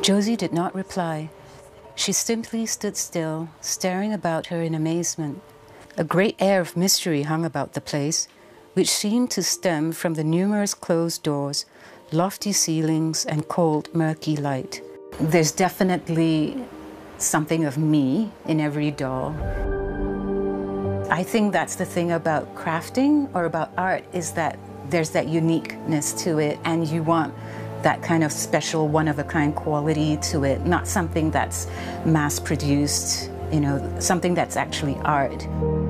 Josie did not reply. She simply stood still, staring about her in amazement. A great air of mystery hung about the place, which seemed to stem from the numerous closed doors, lofty ceilings, and cold, murky light. There's definitely something of me in every doll. I think that's the thing about crafting or about art, is that there's that uniqueness to it, and you want that kind of special, one-of-a-kind quality to it, not something that's mass-produced, something that's actually art.